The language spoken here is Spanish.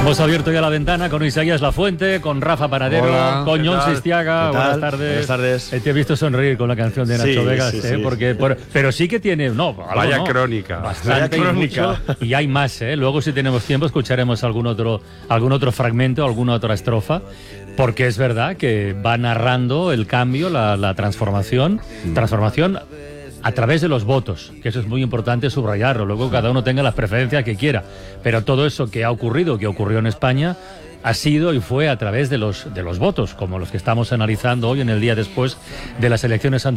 Hemos abierto ya la ventana con Isaías Lafuente, con Rafa Panadero, Hola, con Jon Sistiaga. Buenas tardes. Buenas tardes. Te he visto sonreír con la canción de Nacho Vegas, sí. Porque, pero sí que tiene... Vaya crónica. Bastante Vaya crónica. Y hay más, ¿eh? Luego, si tenemos tiempo, escucharemos algún otro fragmento, alguna otra estrofa, porque es verdad que va narrando el cambio, la transformación a través de los votos, que eso es muy importante subrayarlo. Luego cada uno tenga las preferencias que quiera, pero todo eso que ocurrió en España, ha sido y fue a través de los votos, como los que estamos analizando hoy en el día después de las elecciones